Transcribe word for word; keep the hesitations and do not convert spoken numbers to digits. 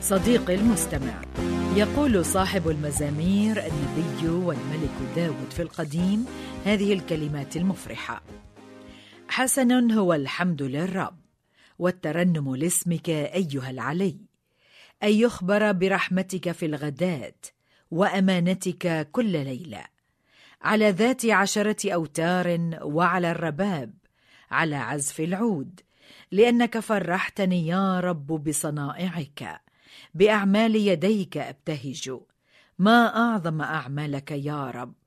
صديقي المستمع، يقول صاحب المزامير النبي والملك داود في القديم هذه الكلمات المفرحة: حسن هو الحمد للرب، والترنم لاسمك أيها العلي، أن يخبر برحمتك في الغداة وأمانتك كل ليلة، على ذات عشرة أوتار وعلى الرباب، على عزف العود، لأنك فرحتني يا رب بصنائعك، بأعمال يديك أبتهج. ما أعظم أعمالك يا رب،